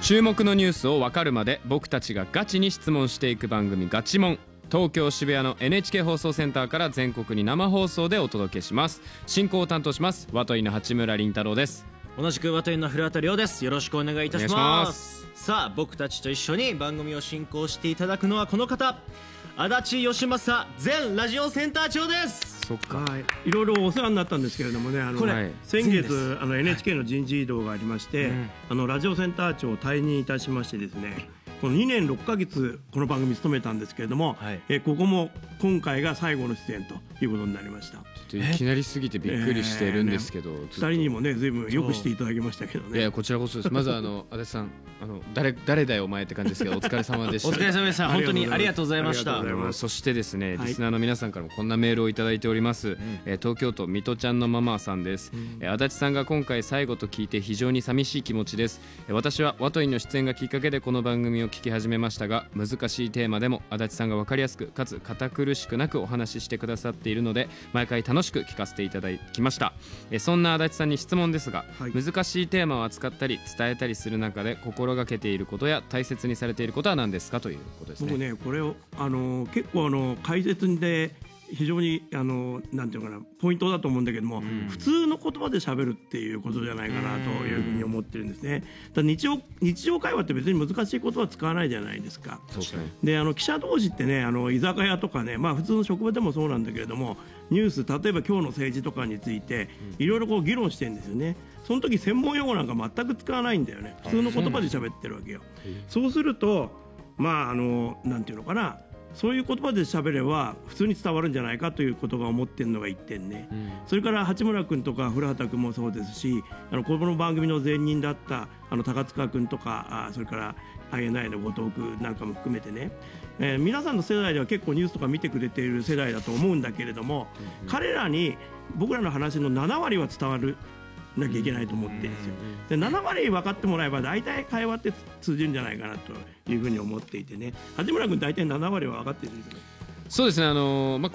注目のニュースを分かるまで僕たちがガチに質問していく番組ガチモン。東京渋谷の NHK 放送センターから全国に生放送でお届けします。進行を担当しますワトイの八村倫太郎です。 同じくワトイの古畑亮です。よろしくお願いいたします。さあ僕たちと一緒に番組を進行していただくのはこの方、足立義正前ラジオセンター長です。 そっか、 はい、いろいろお世話になったんですけれどもね、 これ先月NHK の人事異動がありまして、ラジオセンター長を退任いたしましてですね、この2年6ヶ月この番組務めたんですけれども、ここも今回が最後の出演ということになりました。 いきなりすぎてびっくりしてるんですけど、 2人にもね随分よくしていただきましたけどね。 いやこちらこそです。まず足立さん誰だよお前って感じですけどお疲れ様でした。 お疲れ様でした。本当にありがとうございました。 そしてですね、リスナーの皆さんからもこんなメールをいただいております。東京都水戸ちゃんのママさんです。足立さんが今回最後と聞いて非常に寂しい気持ちです。私はワトインの出演がきっかけでこの番組を聞き始めましたが、難しいテーマでも足立さんが分かりやすくかつ堅苦しくなくお話ししてくださっているので毎回楽しく聞かせていただきました。そんな足立さんに質問ですが、難しいテーマを扱ったり伝えたりする中で心がけていることや大切にされていることは何ですかということですね。 僕ねこれを結構解説で非常になんていうかなポイントだと思うんだけども、普通の言葉で喋るっていうことじゃないかなというふうに思ってるんですね。だ日常会話って別に難しい言葉は使わないじゃないですか。で記者同士ってね居酒屋とかね、普通の職場でもそうなんだけれども、ニュース例えば今日の政治とかについていろいろこう議論してるんですよね。その時専門用語なんか全く使わないんだよね。普通の言葉で喋ってるわけよ。そうするとなんていうのかな、そういう言葉で喋れば普通に伝わるんじゃないかということが思ってるのが一点ね。それから八村君とか古畑君もそうですし、この番組の前任だった高塚君とかそれから INI の後藤君なんかも含めてね、皆さんの世代では結構ニュースとか見てくれている世代だと思うんだけれども、彼らに僕らの話の7割は伝わるなきゃいけないと思ってるんですよ。で7割分かってもらえば大体会話って通じるんじゃないかなというふうに思っていてね。八村君大体7割は分かってるんですよ。 そうですね、